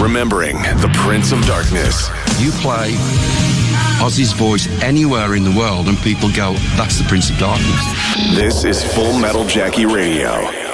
Remembering the Prince of Darkness. You play Ozzy's voice anywhere in the world and people go, that's the Prince of Darkness. This is Full Metal Jackie Radio.